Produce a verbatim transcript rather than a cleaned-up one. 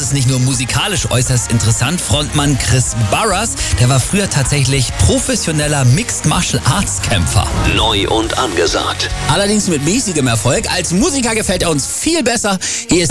ist nicht nur musikalisch äußerst interessant. Frontmann Chris Burrus, der war früher tatsächlich professioneller Mixed Martial Arts Kämpfer. Neu und angesagt. Allerdings mit mäßigem Erfolg. Als Musiker gefällt er uns viel besser. Hier ist